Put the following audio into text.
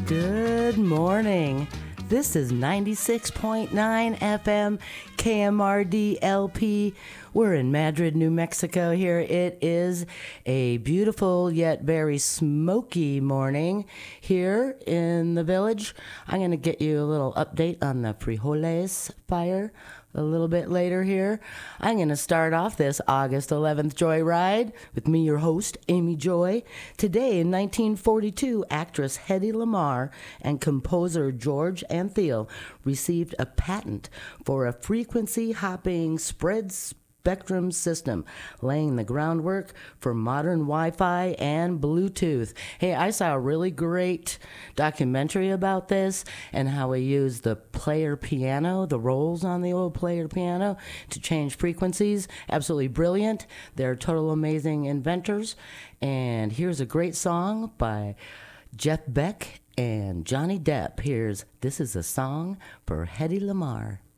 Good morning. This is 96.9 FM KMRD LP. We're in Madrid, New Mexico here. It is a beautiful yet very smoky morning here in the village. I'm going to get you a little update on the Frijoles fire a little bit later here. I'm going to start off this August 11th Joyride with me, your host, Amy Joy. Today in 1942, actress Hedy Lamarr and composer George Antheil received a patent for a frequency hopping spread spectrum system, laying the groundwork for modern Wi-Fi and Bluetooth. Hey, I saw a really great documentary about this and how we use the player piano, the rolls on the old player piano, to change frequencies. Absolutely brilliant. They're total amazing inventors. And here's a great song by Jeff Beck and Johnny Depp. This is a song for Hedy Lamarr.